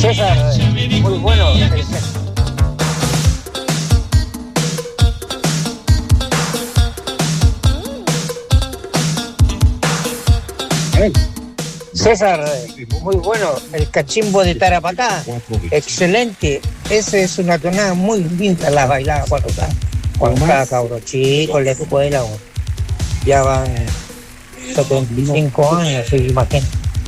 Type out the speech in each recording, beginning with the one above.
César, muy bueno. César, muy bueno. El cachimbo de Tarapacá, excelente. Esa es una tonada muy linda, la bailaba cuando estaba cabro chico en la escuela. Ya van 75 años, se imagina.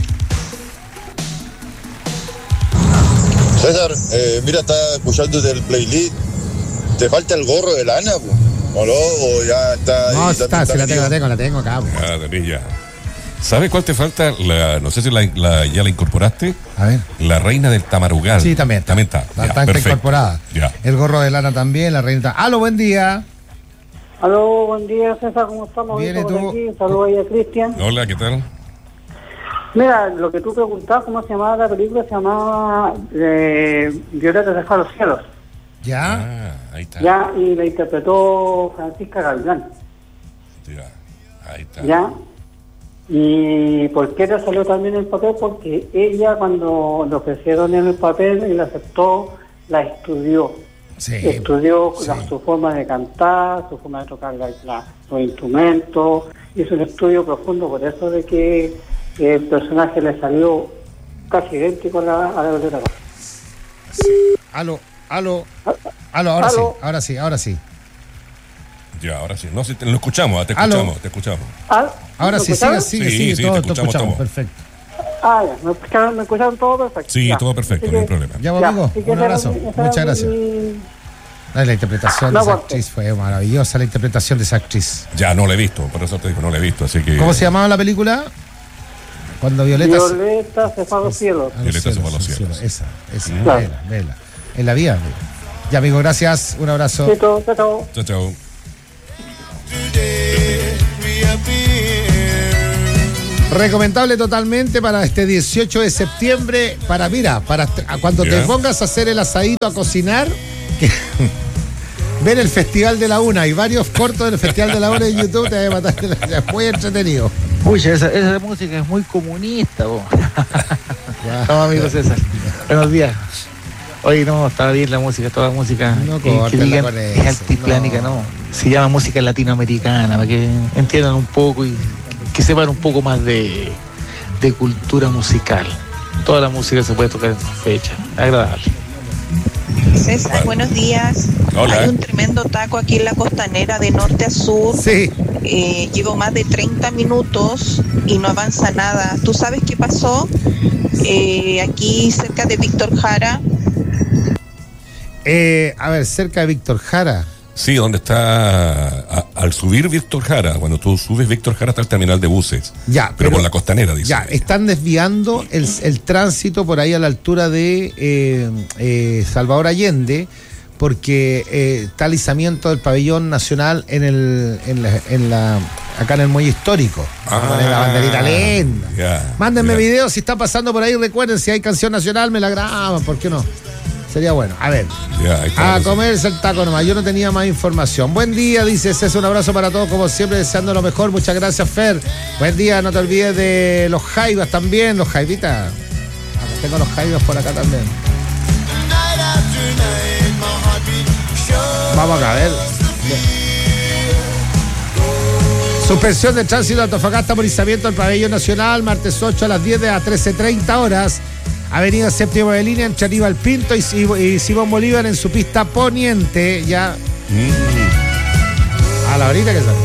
César, mira, está escuchando del playlist. ¿Te falta el gorro de lana, o no? ¿O ya está? No, está, sí, la tengo acá. Ah, tenés ya. ¿Sabes cuál te falta? No sé si ya la incorporaste. A ver. La reina del Tamarugal. Sí, también está. Está incorporada. Ya. El gorro de lana también, la reina. ¡Aló, buen día! Aló, buen día, César, ¿cómo estamos? Bien, ¿y tú? Aquí. Saludos ahí a Cristian. Hola, ¿qué tal? Mira, lo que tú preguntabas, ¿cómo se llamaba la película? Se llamaba Violeta deja los cielos. ¿Ya? Ah, ahí está. Ya, y la interpretó Francisca Gavilán. Ya, ahí está. Ya. ¿Y por qué le salió también el papel? Porque ella, cuando le ofrecieron el papel, él aceptó, la estudió. Sí. Estudió Sí. su forma de cantar, su forma de tocar los instrumentos. Hizo un estudio profundo, por eso de que el personaje le salió casi idéntico a la Violeta. Aló, ahora Aló. sí. Ya, ahora sí. No, sí, lo escuchamos, te escuchamos. Ahora sí, sigue, Sí, todo, te escuchamos todo. perfecto. Ya, me escucharon todo perfecto. Sí, Ya. todo perfecto, Así no hay que- problema. Ya, amigo, un abrazo. Muchas gracias. La interpretación de esa actriz fue maravillosa, la interpretación de esa actriz. Ya, no la he visto, por eso te digo, no la he visto, así que... ¿Cómo se llamaba la película? Cuando Violeta se fue a los cielos. Violeta se fue a los cielos. Esa, Claro. vela. En la vía. Ya, amigo, gracias. Un abrazo. Chao. Chao, chao. Recomendable totalmente para este 18 de septiembre. Para cuando te pongas a hacer el asadito a cocinar, ver el Festival de la Una. Hay varios cortos del Festival de la Una en YouTube. Te va a matar. Es muy entretenido. Uy, esa música es muy comunista, vos. No, amigo César. Buenos días. Oye, no, estaba bien la música, toda la música. No que córtala digan con es eso, altiplánica, no. no. Se llama música latinoamericana, para que entiendan un poco y que sepan un poco más de cultura musical. Toda la música se puede tocar en esta fecha. Agradable. César, buenos días. Hola. Hay un tremendo taco aquí en la costanera de norte a sur. Sí. Llevo más de 30 minutos y no avanza nada. ¿Tú sabes qué pasó? Aquí cerca de Víctor Jara. Cerca de Víctor Jara. Sí, donde está al subir Víctor Jara, cuando tú subes Víctor Jara está el terminal de buses. Ya, pero por la costanera, dice. Ya, están desviando el tránsito por ahí a la altura de Salvador Allende, porque está el izamiento del pabellón nacional acá en el muelle histórico. Poner la banderita lenta. Ya, Mándenme ya. videos si está pasando por ahí, recuerden, si hay canción nacional me la graban, ¿por qué no? Sería bueno. A ver. Ya, ahí está. A comerse el taco nomás. Yo no tenía más información. Buen día, dice César. Un abrazo para todos, como siempre, deseando lo mejor. Muchas gracias, Fer. Buen día. No te olvides de los jaivas también. Los jaivitas. Tengo los jaivas por acá también. Vamos acá, a ver. Suspensión de tránsito de Antofagasta por izamiento del pabellón nacional. Martes 8 a las 10 a 13:30 horas. Avenida Séptimo de Línea entre Aníbal Pinto y Simón Bolívar en su pista poniente. Ya. A la horita que sale.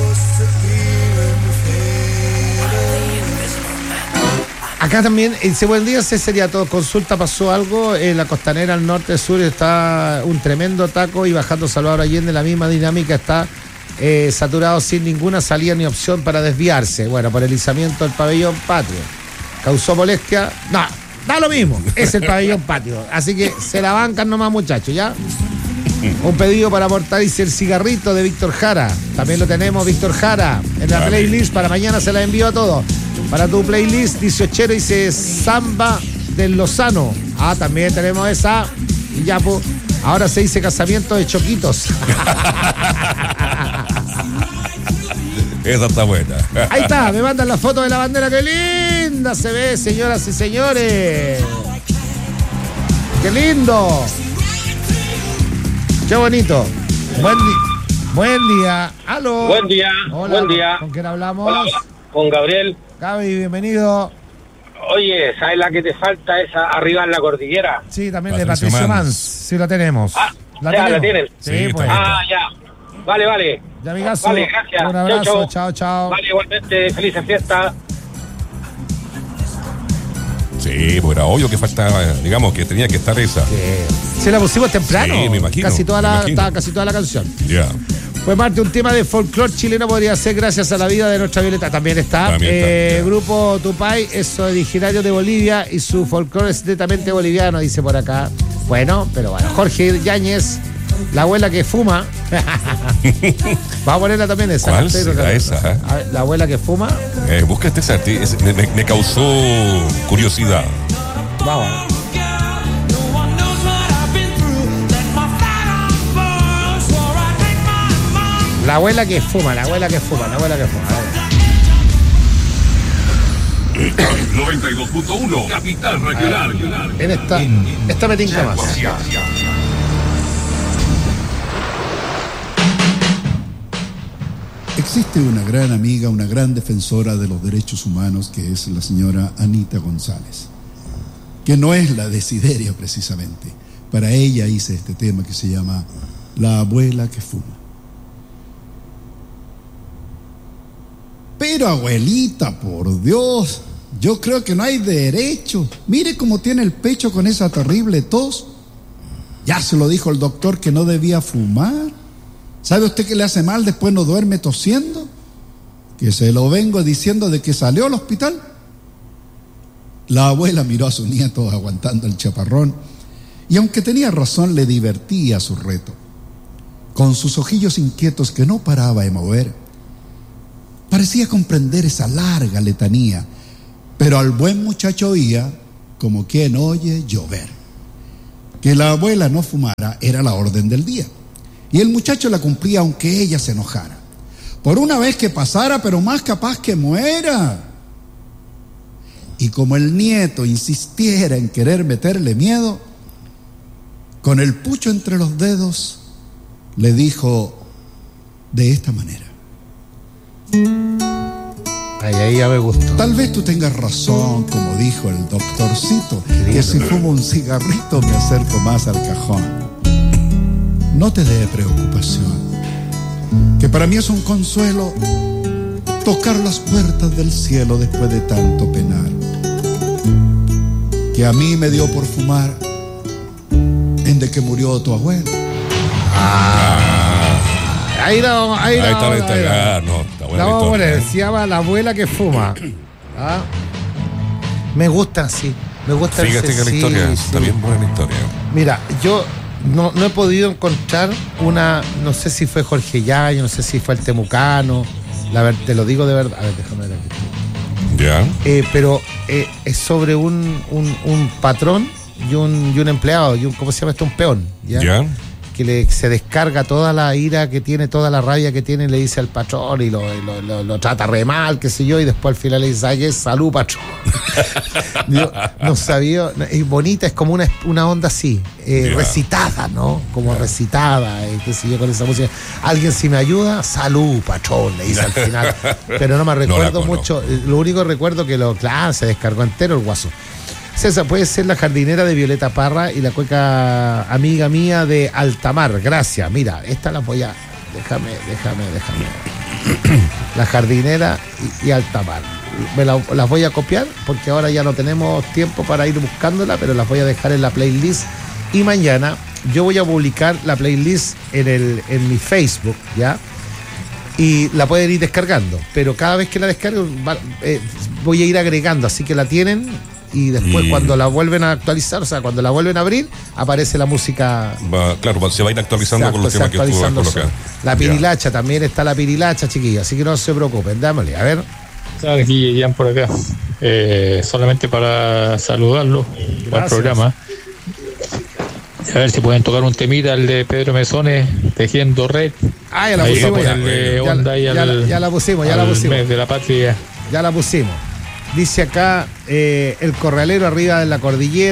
Acá también dice: buen día, ese sería todo. Consulta, pasó algo en la costanera al norte-sur. Está un tremendo taco y bajando Salvador Allende. La misma dinámica está saturado sin ninguna salida ni opción para desviarse. Bueno, por el izamiento del pabellón patrio. ¿Causó molestia? No. Da lo mismo, es el pabellón patio. Así que se la bancan nomás, muchachos, ¿ya? Un pedido para aportar, dice el cigarrito de Víctor Jara. También lo tenemos, Víctor Jara, en la playlist. Para mañana se la envío a todos. Para tu playlist, 18, dice Samba del Lozano. También tenemos esa. Y ya, pues, ahora se dice casamiento de choquitos. Esa está buena. Ahí está, me mandan la foto de la bandera. ¡Qué linda se ve, señoras y señores! ¡Qué lindo! ¡Qué bonito! Buen día. ¡Aló! Buen día. Hola. Buen día. ¿Con quién hablamos? Hola, con Gabriel. Gaby, bienvenido. Oye, ¿sabes la que te falta? Esa arriba en la cordillera. Sí, también de Patricio Mans. Sí, la tenemos. ¿La tienen? Sí, pues. Ya. Vale. Ya, amigazo. Vale, gracias. Un abrazo. Chao. Vale, igualmente, felices fiestas. Sí, pues era obvio que faltaba, digamos, que tenía que estar esa. Se la pusimos temprano. Sí, me imagino. Estaba casi toda la canción. Ya. Pues Marte, un tema de folclore chileno podría ser gracias a la vida de nuestra Violeta. También está. Grupo Tupay es originario de Bolivia y su folclore es netamente boliviano, dice por acá. Bueno, pero bueno. Jorge Yáñez, la abuela que fuma. Vamos a ponerla también esa. ¿Cuál será esa? La abuela que fuma. Búscate esa. Me causó curiosidad. Vamos. La abuela que fuma. 92.1 Capital Regional. En esta me tinca más. Existe una gran amiga, una gran defensora de los derechos humanos, que es la señora Anita González, que no es la Desideria precisamente. Para ella hice este tema que se llama La abuela que fuma. Pero abuelita, por Dios, yo creo que no hay derecho. Mire cómo tiene el pecho con esa terrible tos. Ya se lo dijo el doctor que no debía fumar. ¿Sabe usted que le hace mal? Después no duerme tosiendo. Que se lo vengo diciendo de que salió al hospital. La abuela miró a su nieto aguantando el chaparrón y aunque tenía razón, le divertía su reto. Con sus ojillos inquietos que no paraba de mover, parecía comprender esa larga letanía, pero al buen muchacho oía como quien oye llover. Que la abuela no fumara era la orden del día, y el muchacho la cumplía aunque ella se enojara. Por una vez que pasara, pero más capaz que muera. Y como el nieto insistiera en querer meterle miedo, con el pucho entre los dedos, le dijo de esta manera: Ahí ya me gustó. Tal vez tú tengas razón, como dijo el doctorcito, que si fumo un cigarrito me acerco más al cajón. No te dé preocupación, que para mí es un consuelo tocar las puertas del cielo después de tanto penar. Que a mí me dio por fumar en de que murió tu abuelo. Ahí está la vamos a poner, se llama La abuela que fuma. Me gusta así. Me gusta. Fíjate que la historia está bien buena historia. Mira, yo no he podido encontrar una, no sé si fue Jorge Yayo, no sé si fue el Temucano, te lo digo de verdad. A ver, déjame ver aquí. Ya. Pero es sobre un patrón y un empleado, ¿cómo se llama esto? Un peón. ¿Ya? Que se descarga toda la ira que tiene, toda la rabia que tiene, le dice al patrón y lo trata re mal, qué sé yo, y después al final le dice: ay, salud, patrón. Yo no sabía, es bonita, es como una onda así, recitada, ¿no? Como recitada, qué sé yo, con esa música. Alguien si me ayuda, salud, patrón, le dice al final. Pero no me recuerdo mucho, lo único que recuerdo que se descargó entero el guaso. César, puede ser La jardinera de Violeta Parra y la cueca amiga mía de Altamar. Gracias. Mira, esta la voy a... Déjame. La jardinera y Altamar. Las voy a copiar porque ahora ya no tenemos tiempo para ir buscándola, pero las voy a dejar en la playlist. Y mañana yo voy a publicar la playlist en mi Facebook, ¿ya? Y la pueden ir descargando. Pero cada vez que la descargo voy a ir agregando, así que la tienen... Y después cuando la vuelven a actualizar, o sea, cuando la vuelven a abrir, aparece la música. Claro, se va a ir actualizando con los temas que tú vas colocando. La pirilacha, también está la pirilacha, chiquillos, así que no se preocupen, dámosle, a ver. Aquí Ian por acá, solamente para saludarlo al programa. A ver si pueden tocar un temita, el de Pedro Mesones, Tejiendo Red. Ya la pusimos. Ya la pusimos. Mes de la patria. Ya la pusimos. Dice acá, el corralero arriba de la cordillera,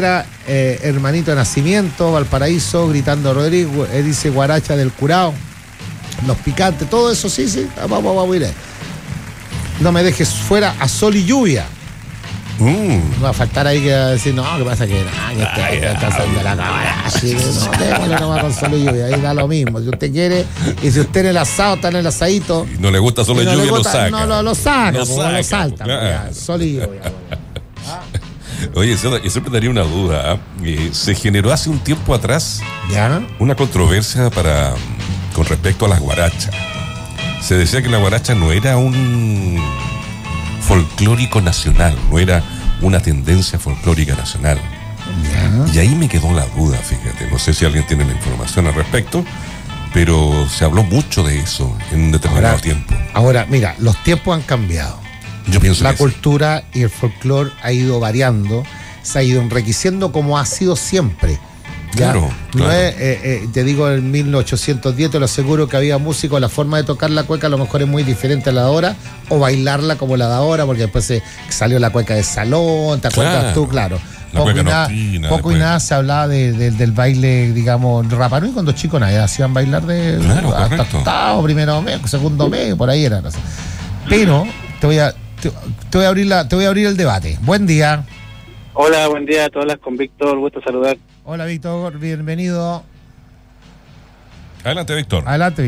Hermanito de Nacimiento, Valparaíso, Gritando Rodrigo, dice Guaracha del Curao, Los Picantes, todo eso, sí, vamos a ir. No me dejes fuera a Sol y Lluvia. No va a faltar ahí que decir, no, ¿qué pasa? Que está saliendo la cámara. Así que no, déjalo nomás con Sol y Lluvia, ahí da lo mismo. Si usted quiere, y si usted en el asado está en el asadito. Y no le gusta Sol y Lluvia, lo saca. No, lo saca, lo salta. Claro. Sol y Lluvia. Oye, yo siempre tenía una duda. Se generó hace un tiempo atrás una controversia con respecto a las guarachas. Se decía que la guaracha no era un folclórico nacional, no era una tendencia folclórica nacional. Y ahí me quedó la duda, fíjate. No sé si alguien tiene la información al respecto, pero se habló mucho de eso en un determinado tiempo. Ahora, mira, los tiempos han cambiado. Yo pienso la cultura y el folclore ha ido variando, se ha ido enriqueciendo como ha sido siempre. ¿Ya? Claro. No es, te digo, en 1810 te lo aseguro que había músicos, la forma de tocar la cueca a lo mejor es muy diferente a la de ahora, o bailarla como la de ahora, porque después salió la cueca de salón, ¿te acuerdas tú? Claro. Poco y nada se hablaba del baile, digamos, Rapa Nui, cuando chicos nadie hacían bailar hasta octavo, primero mes, segundo mes, por ahí era. No sé. Pero te voy a abrir el debate. Buen día. Hola, buen día, tú hablas con Víctor, gusto saludar. Hola Víctor, bienvenido. Adelante Víctor.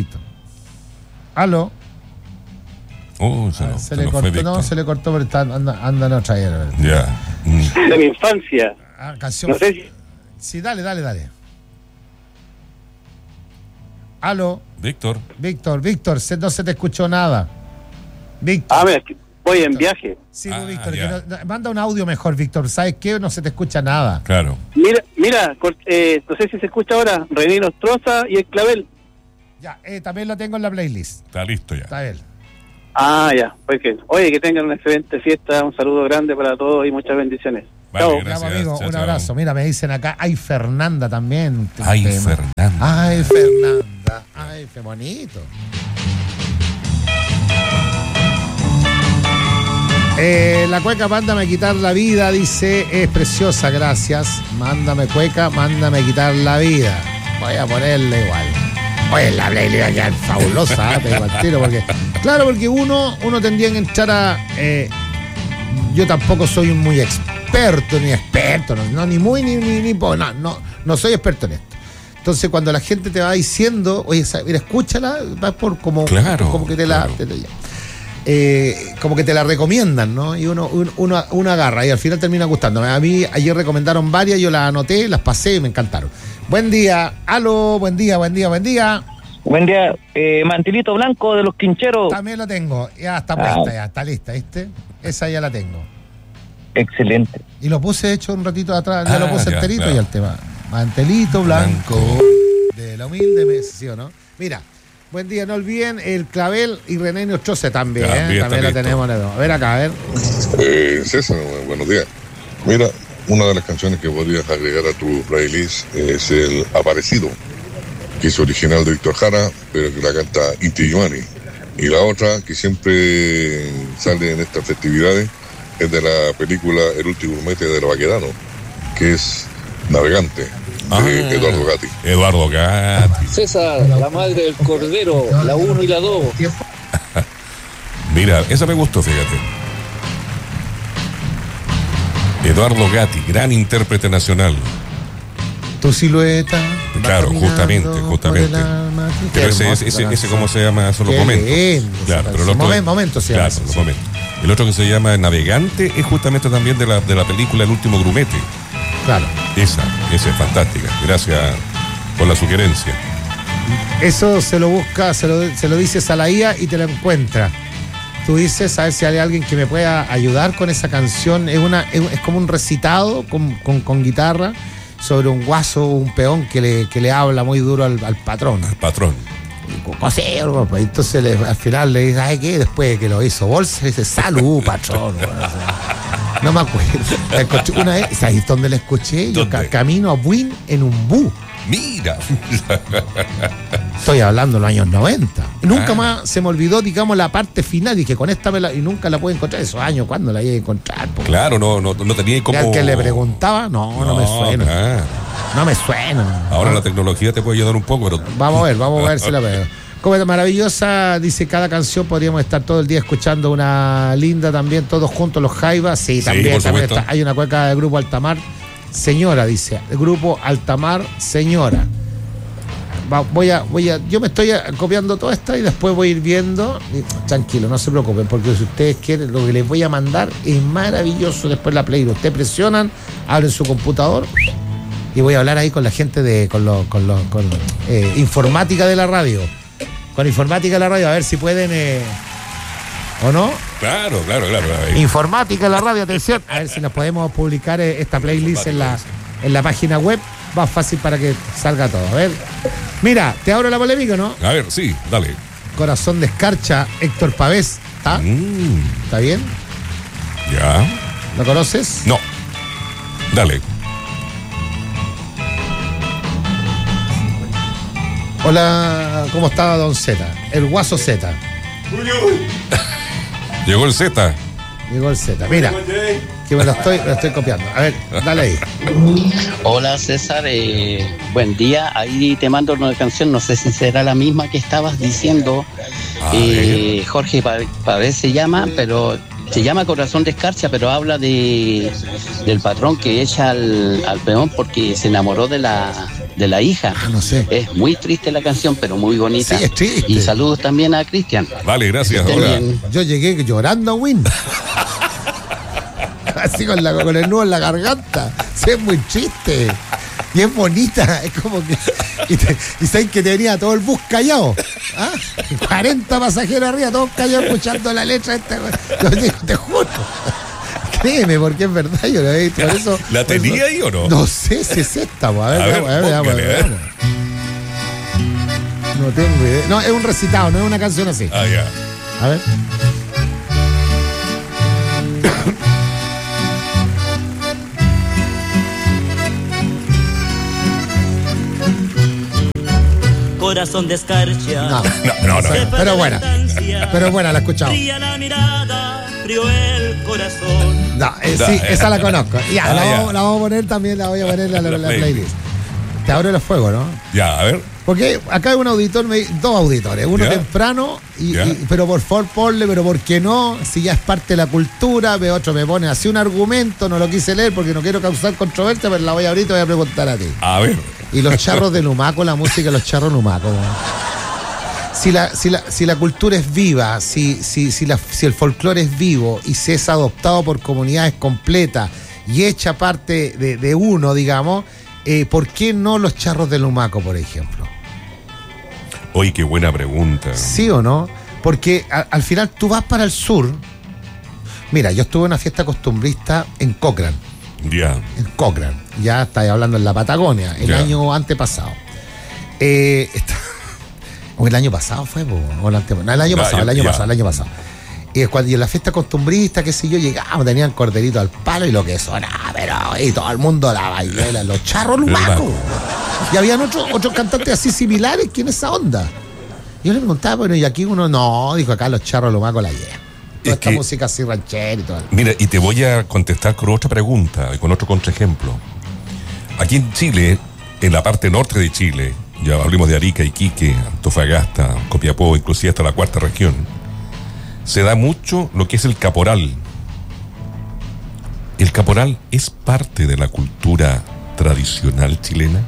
¿Aló? Se le cortó, pero anda en otra era. Ya. De mi infancia. Canción. No sé si... Sí, dale. ¿Aló? Víctor, no se te escuchó nada. Víctor. Mira, voy en viaje. Sí, Víctor, manda un audio mejor, Víctor. ¿Sabes qué? No se te escucha nada. Claro. Mira, no sé si se escucha ahora, René Nostroza y el Clavel. Ya, también lo tengo en la playlist. Está listo ya. Está bien. Ya, pues que, oye, que tengan una excelente fiesta, un saludo grande para todos y muchas bendiciones. Vale, chao. Gracias, amigo, chao, un abrazo. Mira, me dicen acá, ay, Fernanda también. Ay, Fernanda. Ay, Fernanda. Ay, qué bonito. La cueca, mándame a quitar la vida, dice, es preciosa, gracias. Mándame cueca, mándame a quitar la vida. Voy a ponerle igual. Oye, la playlist va a quedar fabulosa, te digo al tiro, porque uno tendría que entrar a... yo tampoco soy muy experto, no soy experto en esto. Entonces, cuando la gente te va diciendo, oye, mira, escúchala, va por como que te la como que te la recomiendan, ¿no? Y uno agarra y al final termina gustándome. A mí ayer recomendaron varias, yo las anoté, las pasé y me encantaron. Buen día, aló, buen día. Buen día, Mantelito Blanco de los Quincheros. También lo tengo, ya está puesta, ya está lista, ¿viste? Esa ya la tengo. Excelente. Y lo puse hecho un ratito atrás, ya lo puse enterito, claro. Y el tema. Mantelito Blanco de la humilde mesa, ¿sí o no? Mira, buen día, no olviden el Clavel y René Nostroza también la tenemos. A ver acá, a ver. César, buenos días. Mira, una de las canciones que podrías agregar a tu playlist es el Aparecido, que es original de Víctor Jara, pero que la canta Inti Illimani. Y la otra, que siempre sale en estas festividades, es de la película El último grumete de Baquedano, que es Navegante, de Eduardo Gatti. César, la madre del cordero, la 1 y la 2. Mira, esa me gustó, fíjate. Eduardo Gatti, gran intérprete nacional. Tu silueta. Claro, justamente. Pero ese ¿cómo se llama? Son los momentos. Claro, pero el otro momentos se llama. Claro, los momentos. El otro que se llama Navegante es justamente también de la película El último grumete. Claro. Esa es fantástica. Gracias por la sugerencia. Eso se lo busca, se lo dices a la IA y te lo encuentra. Tú dices, a ver si hay alguien que me pueda ayudar con esa canción. Es como un recitado con guitarra sobre un guaso, un peón que le habla muy duro al patrón. Al patrón. Entonces al final le dice, ¿ay qué? Después de que lo hizo Bolsa, dice, salud, patrón. No me acuerdo. Una vez, ¿sabes dónde la escuché? Yo camino a Buin en un bus. Mira. Estoy hablando de los años 90. Nunca más se me olvidó, digamos, la parte final. Dije, con esta y nunca la pude encontrar. Esos años, ¿cuándo la iba a encontrar? Claro, no tenía como... Y al que le preguntaba, no me suena. Claro. No me suena. Ahora la tecnología te puede ayudar un poco, pero... Vamos a ver si la veo. Como maravillosa, dice, cada canción podríamos estar todo el día escuchando una linda también, todos juntos los Jaivas. Sí, también está. Hay una cueca del grupo Altamar, señora, dice, el grupo Altamar, señora. Yo me estoy copiando toda esta y después voy a ir viendo. Tranquilo, no se preocupen, porque si ustedes quieren, lo que les voy a mandar es maravilloso después la playlist. Ustedes presionan, abren su computador y voy a hablar ahí con la gente con informática de la radio. Con informática de la radio, a ver si pueden ¿o no? Claro. Informática de la radio, atención. A ver si nos podemos publicar esta playlist en la página web. Más fácil para que salga todo. A ver. Mira, te abro la polémica, ¿no? A ver, sí, dale. Corazón de escarcha, Héctor Pavés. ¿Está? ¿Está bien? Ya. ¿Lo conoces? No. Dale. Hola, ¿cómo está Don Z? El Guaso Z. Llegó el Z. Mira, que me lo estoy copiando. A ver, dale ahí. Hola César, buen día. Ahí te mando una canción, no sé si será la misma que estabas diciendo. Jorge Pavés se llama, pero se llama Corazón de Escarcha, pero habla del patrón que echa al peón porque se enamoró de la hija. No sé. Es muy triste la canción, pero muy bonita. Sí, es triste. Y saludos también a Cristian. Vale, gracias. Hola. Yo llegué llorando a Win. Así con el nudo en la garganta. Sí, es muy triste. Y es bonita. Es como que... Y sabes que tenía todo el bus callado. 40 pasajeros arriba, todos callados escuchando la letra. Te juro. Créeme, porque es verdad, yo lo he visto. Por eso, ¿la tenía ahí o no? No sé si es esta. A ver. No tengo idea. No, es un recitado, no es una canción así. Ya. A ver. Corazón de escarcha. No. Pero buena, la he escuchado. Fría la mirada, frío el corazón. No, sí, esa la conozco. La vamos a poner también, la voy a poner en la playlist. Te abre los fuegos, ¿no? Ya, a ver. Porque acá hay un auditor, dos auditores, uno ¿ya? Temprano, pero por favor ponle, pero ¿por qué no? Si ya es parte de la cultura, otro me pone así un argumento, no lo quise leer porque no quiero causar controversia, pero la voy a abrir y te voy a preguntar a ti. A ver. Y los charros de Lumaco, la música de los charros Lumaco. Si la cultura es viva, si el folclore es vivo y se es adoptado por comunidades completas y hecha parte de uno, digamos, ¿por qué no los charros de Lumaco, por ejemplo? Oye, qué buena pregunta. ¿Sí o no? Porque al final tú vas para el sur. Mira, yo estuve en una fiesta costumbrista en Cochrane. Ya. En Cochrane. Ya estáis hablando en la Patagonia, el año antepasado. O el año pasado fue, o el año pasado. Y en la fiesta costumbrista, qué sé yo, llegamos, tenían corderito al palo y lo que sonaba, pero y todo el mundo la bailaba, los charros Lumaco. Y habían otros cantantes así similares que en esa onda. Yo le preguntaba, bueno, y aquí uno no, dijo acá los charros Lumaco la llevan. Toda esta música así ranchera y todo. Mira, y te voy a contestar con otra pregunta y con otro contraejemplo. Aquí en Chile, en la parte norte de Chile, ya hablamos de Arica, Iquique, Antofagasta, Copiapó, inclusive hasta la cuarta región, se da mucho lo que es el caporal. ¿El caporal es parte de la cultura tradicional chilena?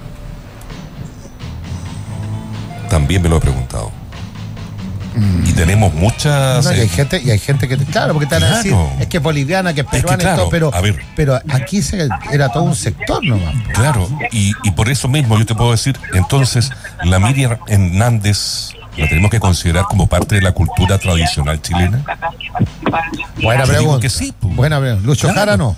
También me lo he preguntado. Y tenemos muchas... No, y hay gente que... Claro, porque te van a decir, es que es boliviana, que es peruana, y todo, pero aquí era todo un sector nomás. Claro, y por eso mismo yo te puedo decir, entonces, la Miriam Hernández... ¿la tenemos que considerar como parte de la cultura tradicional chilena? Buena pregunta. Que sí, pues. Buena pregunta. Lucho Jara no.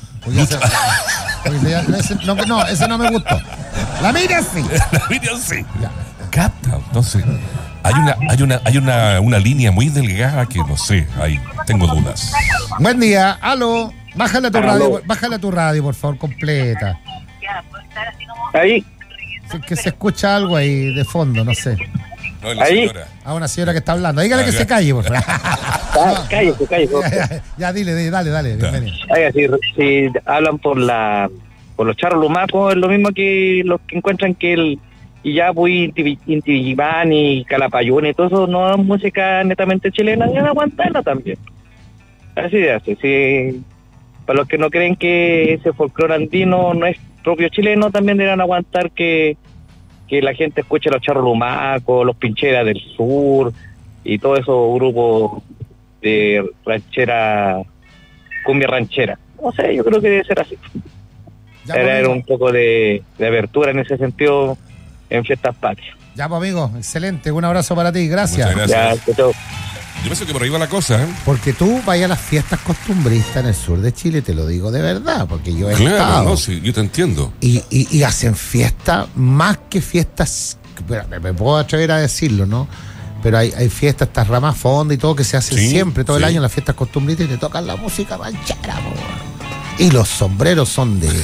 Ese no me gustó. La Miriam sí. La Miriam sí. Ya. Capta, no sé. Hay una línea muy delgada que no sé, ahí tengo dudas. Buen día, aló. Bájale a tu radio, por favor, completa. Ahí. que se escucha algo ahí de fondo, no sé. No, la señora. A una señora que está hablando. Dígale que se calle, por favor. Cállese. Ya, dile, dale. Bienvenido. Oiga, si hablan por los charros lumacos, es lo mismo que los que encuentran que el y ya pues Inti y Calapayún y todo eso no es música netamente chilena, deben aguantarla también. Así de hace. Sí. Para los que no creen que ese folclore andino no es propio chileno, también deben aguantar que la gente escuche los charros lumacos, los pincheras del sur y todos esos grupos de ranchera, cumbia ranchera. No sé, yo creo que debe ser así. Era un poco de abertura en ese sentido en fiestas patrias. Ya, pues, amigo, excelente. Un abrazo para ti, gracias. Muchas gracias. Yo pienso que por ahí va la cosa, ¿eh? Porque tú vayas a las fiestas costumbristas en el sur de Chile, te lo digo de verdad, porque yo he estado. No, sí, yo te entiendo. Y hacen fiestas, más que fiestas, me puedo atrever a decirlo, ¿no? Pero hay fiestas, estas ramas fonda y todo, que se hacen siempre, todo el año en las fiestas costumbristas, y te tocan la música ranchera, y los sombreros son de...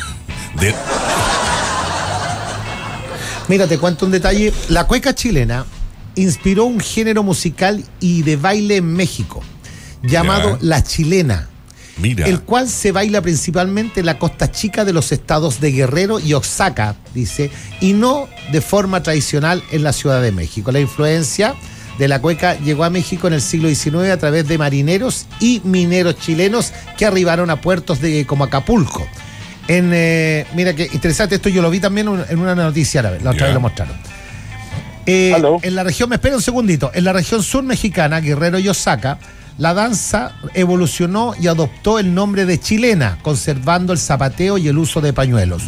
Mira, te cuento un detalle. La cueca chilena inspiró un género musical y de baile en México llamado la chilena, el cual se baila principalmente en la costa chica de los estados de Guerrero y Oaxaca, dice, y no de forma tradicional en la Ciudad de México. La influencia de la cueca llegó a México en el siglo XIX a través de marineros y mineros chilenos que arribaron a puertos como Acapulco. Mira qué interesante, esto yo lo vi también en una noticia árabe, la otra vez lo mostraron. En la región, me espera un segundito, en la región sur mexicana, Guerrero y Oaxaca, la danza evolucionó y adoptó el nombre de chilena, conservando el zapateo y el uso de pañuelos.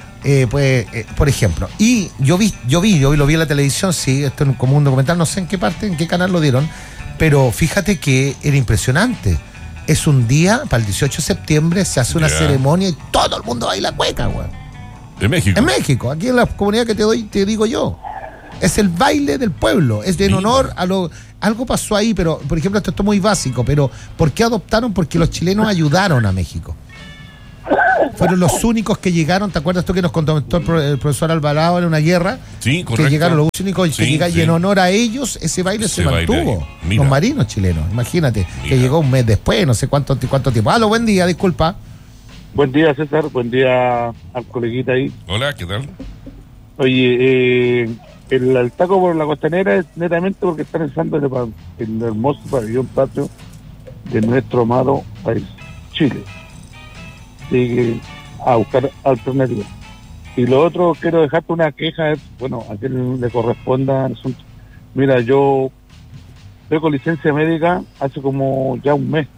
Por ejemplo, y yo lo vi en la televisión, sí, esto es como un documental, no sé en qué parte, en qué canal lo dieron, pero fíjate que era impresionante. Es un día, para el 18 de septiembre, se hace una ceremonia y todo el mundo baila cueca, güey. ¿En México? En México, aquí en la comunidad que te digo yo. Es el baile del pueblo, es en honor a lo... Algo pasó ahí, pero, por ejemplo, esto es muy básico, pero ¿por qué adoptaron? Porque los chilenos ayudaron a México. Fueron los únicos que llegaron, ¿te acuerdas tú que nos contó el profesor Alvarado en una guerra? Sí, correcto. Que llegaron los únicos que llegaron y en honor a ellos ese baile se mantuvo. Los marinos chilenos, imagínate, que llegó un mes después, no sé cuánto tiempo. Aló, buen día, disculpa. Buen día, César, buen día al coleguita ahí. Hola, ¿qué tal? Oye, el taco por la costanera es netamente porque están usando el hermoso pabellón patrio de nuestro amado país, Chile. Sigue a buscar alternativas. Y lo otro, quiero dejarte una queja, a quien le corresponda el asunto. Mira, yo estoy con licencia médica hace como ya un mes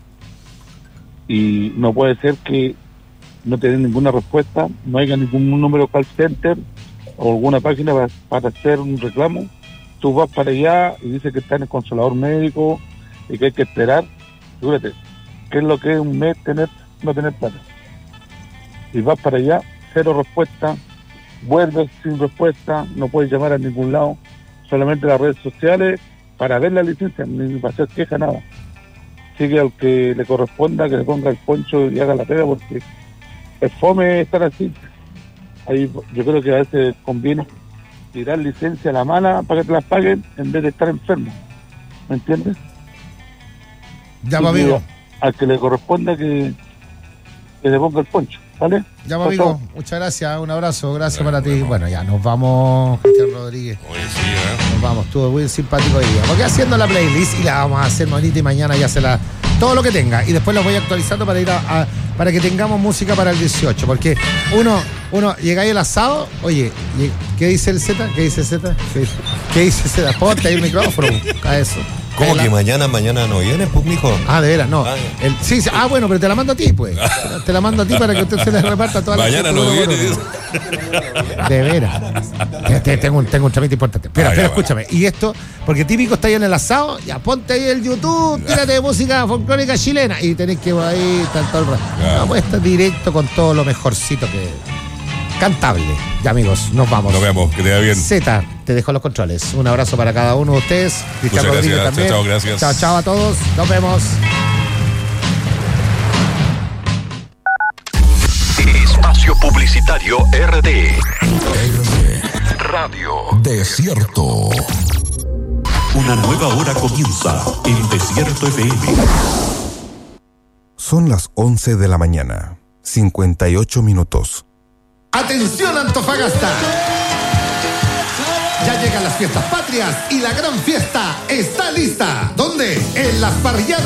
y no puede ser que no te den ninguna respuesta, no haya ningún número call center o alguna página para hacer un reclamo. Tú vas para allá y dices que está en el consolador médico y que hay que esperar. Fíjate, ¿qué es lo que es un mes no tener plata? Y vas para allá, cero respuesta, vuelves sin respuesta, no puedes llamar a ningún lado, solamente las redes sociales para ver la licencia, ni para hacer queja, nada. Así que al que le corresponda, que le ponga el poncho y haga la pega, porque es fome estar así. Ahí yo creo que a veces conviene tirar licencia a la mala para que te las paguen en vez de estar enfermo. ¿Me entiendes? Ya, amigo. Al que le corresponda que le ponga el poncho, ¿vale? Ya, amigo, muchas gracias, un abrazo, gracias para ti. Bueno, ya nos vamos, Cristian Rodríguez. Oye, sí, Nos vamos, estuvo muy simpático hoy día. Porque haciendo la playlist y la vamos a hacer bonita y mañana ya todo lo que tenga. Y después lo voy actualizando para ir para que tengamos música para el 18. Porque uno llega ahí el asado, oye, ¿qué dice el Z? ¿Qué dice Z? ¿Qué dice Z? Ponte ahí el micrófono, a eso. ¿Cómo que mañana no viene, pues, mijo? Ah, de veras, no. Sí, bueno, pero te la mando a ti, pues. Te la mando a ti para que usted se la reparta a toda la gente. Mañana no viene. De veras. Tengo un trámite importante. Pero escúchame. Y esto, porque típico está ahí en el asado, ya ponte ahí el YouTube, tírate de música folclórica chilena. Y tenés que ir ahí, todo el rato. No, pues está directo con todo lo mejorcito que... Cantable. Ya, amigos, nos vamos. Nos vemos, que te vaya bien. Z, te dejo los controles. Un abrazo para cada uno de ustedes. Cristian Rodríguez también. Chao, gracias. Chao a todos. Nos vemos. Espacio Publicitario RD. Radio. Desierto. Una nueva hora comienza en Desierto FM. Son las 11 de la mañana, 58 minutos. ¡Atención, Antofagasta! Ya llegan las fiestas patrias y la gran fiesta está lista. ¿Dónde? En las parrilladas